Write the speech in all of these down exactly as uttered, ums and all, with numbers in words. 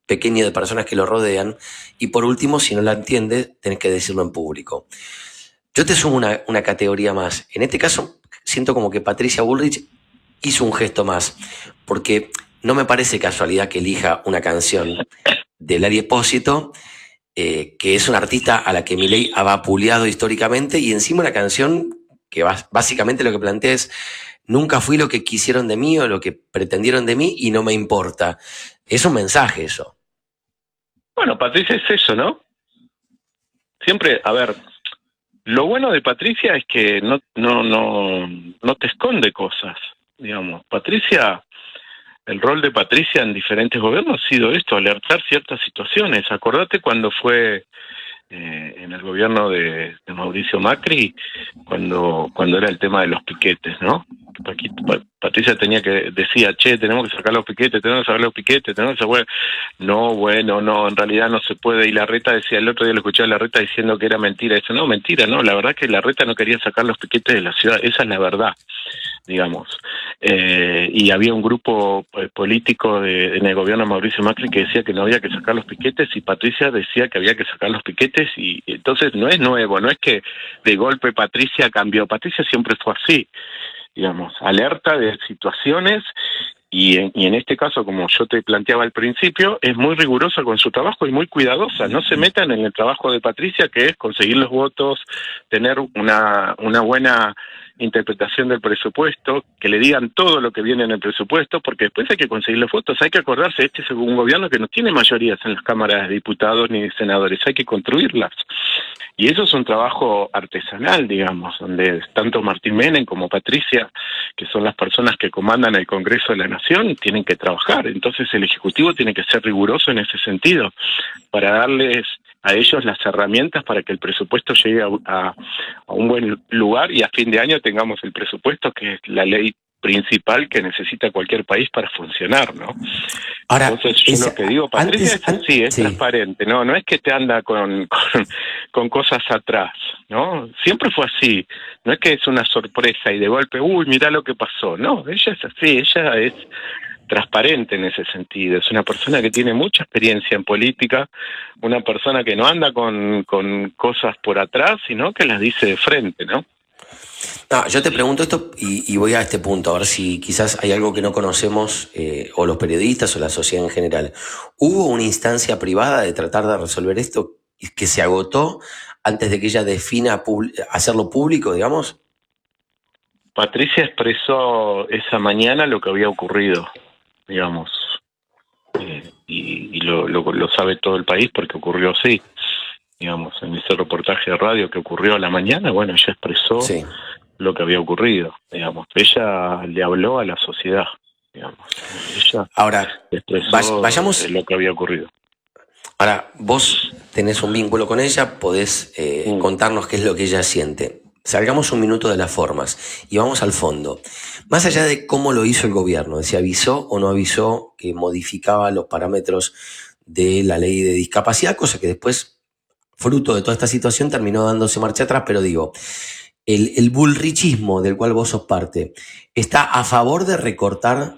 pequeño de personas que lo rodean. Y por último, si no la entiendes, tenés que decirlo en público. Yo te sumo una, una categoría más. En este caso, siento como que Patricia Bullrich hizo un gesto más, porque no me parece casualidad que elija una canción de Lali Espósito, eh, que es una artista a la que Milei ha vapuleado históricamente, y encima una canción que bas- básicamente lo que plantea es: nunca fui lo que quisieron de mí o lo que pretendieron de mí y no me importa. Es un mensaje eso. Bueno, Patricia es eso, ¿no? Siempre, a ver, lo bueno de Patricia es que no, no, no, no te esconde cosas, digamos. Patricia, el rol de Patricia en diferentes gobiernos ha sido esto, alertar ciertas situaciones. Acordate cuando fue eh, en el gobierno de, de Mauricio Macri, cuando, cuando era el tema de los piquetes, ¿no? Aquí, Patricia tenía que decía, che, tenemos que sacar los piquetes, tenemos que sacar los piquetes, tenemos que sacar... No, bueno, no, en realidad no se puede. Y Larreta decía, el otro día lo escuché a Larreta diciendo que era mentira. Eso no, mentira, no, la verdad es que Larreta no quería sacar los piquetes de la ciudad, esa es la verdad, digamos. Eh, y había un grupo eh, político de, en el gobierno de Mauricio Macri que decía que no había que sacar los piquetes, y Patricia decía que había que sacar los piquetes, y, y entonces no es nuevo, no es que de golpe Patricia cambió. Patricia siempre fue así, digamos, alerta de situaciones, y en, y en este caso, como yo te planteaba al principio, es muy rigurosa con su trabajo y muy cuidadosa. No se metan en el trabajo de Patricia, que es conseguir los votos, tener una, una buena interpretación del presupuesto, que le digan todo lo que viene en el presupuesto, porque después hay que conseguir los votos. Hay que acordarse, este es un gobierno que no tiene mayorías en las cámaras de diputados ni de senadores, hay que construirlas. Y eso es un trabajo artesanal, digamos, donde tanto Martín Menem como Patricia, que son las personas que comandan el Congreso de la Nación, tienen que trabajar. Entonces el Ejecutivo tiene que ser riguroso en ese sentido, para darles a ellos las herramientas para que el presupuesto llegue a, a, a un buen lugar, y a fin de año tengamos el presupuesto, que es la ley principal que necesita cualquier país para funcionar, ¿no? Ahora, entonces yo es, lo que digo, Patricia, antes, es así, es sí. transparente, no, no es que te anda con, con, con cosas atrás, ¿no? Siempre fue así, no es que es una sorpresa y de golpe, uy, mirá lo que pasó, no, ella es así, ella es transparente en ese sentido, es una persona que tiene mucha experiencia en política, una persona que no anda con, con cosas por atrás, sino que las dice de frente, ¿no? No, yo te pregunto esto y, y voy a este punto, a ver si quizás hay algo que no conocemos, eh, o los periodistas o la sociedad en general. ¿Hubo una instancia privada de tratar de resolver esto que se agotó antes de que ella defina pub- hacerlo público, digamos? Patricia expresó esa mañana lo que había ocurrido, digamos, eh, y, y lo, lo, lo sabe todo el país porque ocurrió así, digamos, en ese reportaje de radio que ocurrió a la mañana, bueno, ella expresó Sí. lo que había ocurrido, digamos, ella le habló a la sociedad, digamos, ella Ahora, expresó vayamos, lo que había ocurrido. ahora, vos tenés un vínculo con ella, podés eh, Mm. contarnos qué es lo que ella siente. Salgamos un minuto de las formas y vamos al fondo. Más allá de cómo lo hizo el gobierno, si avisó o no avisó que modificaba los parámetros de la ley de discapacidad, cosa que después, fruto de toda esta situación, terminó dándose marcha atrás, pero digo, el, el bullrichismo del cual vos sos parte, ¿está a favor de recortar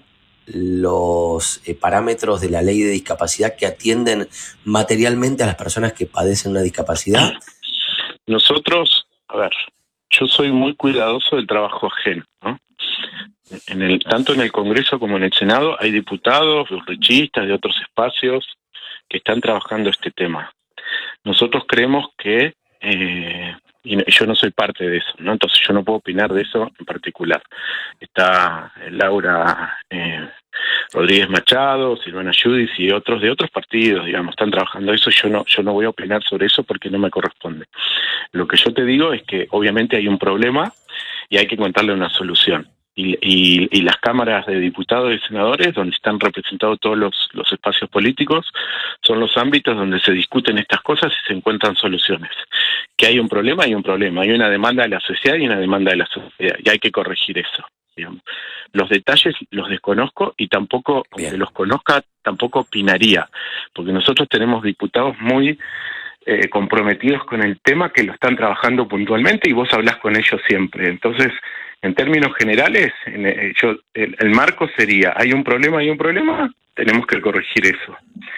los eh, parámetros de la ley de discapacidad que atienden materialmente a las personas que padecen una discapacidad? Nosotros, a ver, yo soy muy cuidadoso del trabajo ajeno, ¿no? En el, tanto en el Congreso como en el Senado hay diputados, bullrichistas de otros espacios que están trabajando este tema. Nosotros creemos que, eh, y no, yo no soy parte de eso, ¿no? Entonces yo no puedo opinar de eso en particular. Está Laura eh, Rodríguez Machado, Silvana Judis y otros de otros partidos, digamos, están trabajando eso. Yo no, yo no voy a opinar sobre eso porque no me corresponde. Lo que yo te digo es que obviamente hay un problema y hay que encontrarle una solución. Y, y, y las cámaras de diputados y senadores, donde están representados todos los, los espacios políticos, son los ámbitos donde se discuten estas cosas y se encuentran soluciones. Que hay un problema, hay un problema. Hay una demanda de la sociedad y una demanda de la sociedad. Y hay que corregir eso, digamos. Los detalles los desconozco y tampoco, Bien. aunque los conozca, tampoco opinaría. Porque nosotros tenemos diputados muy eh, comprometidos con el tema, que lo están trabajando puntualmente y vos hablás con ellos siempre. Entonces, en términos generales, en, eh, yo, el, el marco sería, hay un problema, hay un problema, tenemos que corregir eso. Digamos,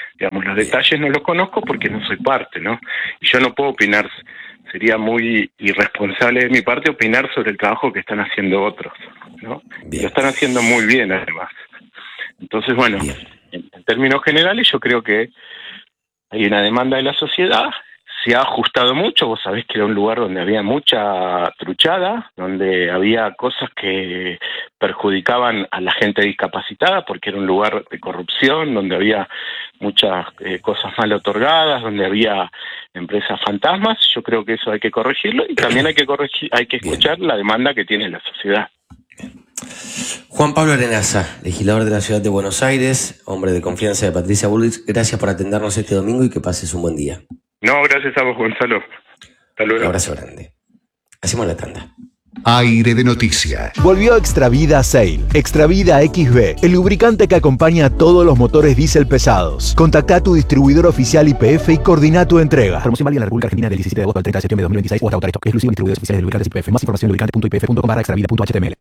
Los detalles no los conozco porque no soy parte, ¿no? Y yo no puedo opinar, sería muy irresponsable de mi parte opinar sobre el trabajo que están haciendo otros, ¿no? Lo están haciendo muy bien, además. Entonces, bueno, en, en términos generales yo creo que hay una demanda de la sociedad, se ha ajustado mucho, vos sabés que era un lugar donde había mucha truchada, donde había cosas que perjudicaban a la gente discapacitada, porque era un lugar de corrupción, donde había muchas eh, cosas mal otorgadas, donde había empresas fantasmas. Yo creo que eso hay que corregirlo y también hay que corregir, hay que escuchar Bien. la demanda que tiene la sociedad. Juan Pablo Arenaza, legislador de la Ciudad de Buenos Aires, hombre de confianza de Patricia Bullrich, gracias por atendernos este domingo y que pases un buen día. No, gracias a vos, Gonzalo. Hasta luego. Un abrazo grande. Hacemos la tanda. Aire de noticias. Volvió Extravida Sail. Extravida X B, el lubricante que acompaña a todos los motores diésel pesados. Contacta a tu distribuidor oficial Y P F y coordina tu entrega. Promoción válida en la República Argentina del diecisiete de agosto al treinta de septiembre de dos mil veintiséis o hasta agotar stock. Exclusivo en distribuidores oficiales de lubricantes Y P F. Más información en lubricante punto i p f punto com barra extravida punto h t m l.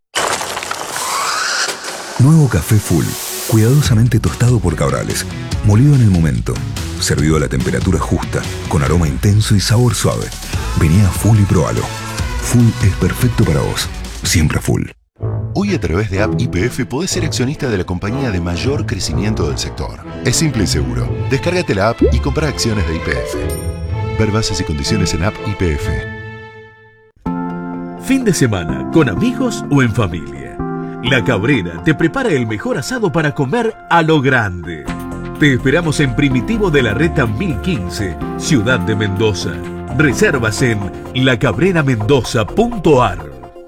Nuevo café Full. Cuidadosamente tostado por Cabrales. Molido en el momento. Servido a la temperatura justa, con aroma intenso y sabor suave. Vení a Full y probalo. Full es perfecto para vos. Siempre Full. Hoy a través de App Y P F podés ser accionista de la compañía de mayor crecimiento del sector. Es simple y seguro. Descárgate la app y compra acciones de Y P F. Ver bases y condiciones en App Y P F. Fin de semana, con amigos o en familia. La Cabrera te prepara el mejor asado para comer a lo grande. Te esperamos en Primitivo de la Reta mil quince, Ciudad de Mendoza. Reservas en la cabrera mendoza punto a r.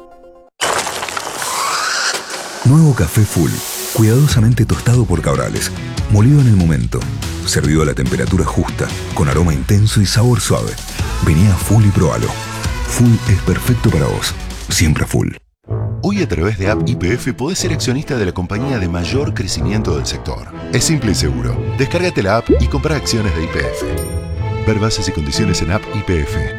Nuevo café Full. Cuidadosamente tostado por Cabrales. Molido en el momento. Servido a la temperatura justa, con aroma intenso y sabor suave. Vení a Full y probalo. Full es perfecto para vos. Siempre Full. Hoy a través de App Y P F podés ser accionista de la compañía de mayor crecimiento del sector. Es simple y seguro. Descárgate la app y compra acciones de Y P F. Ver bases y condiciones en App Y P F.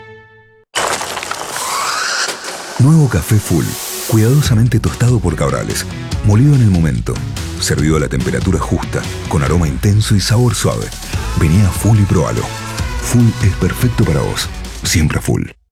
Nuevo café Full. Cuidadosamente tostado por Cabrales. Molido en el momento. Servido a la temperatura justa, con aroma intenso y sabor suave. Vení a Full y probalo. Full es perfecto para vos. Siempre Full.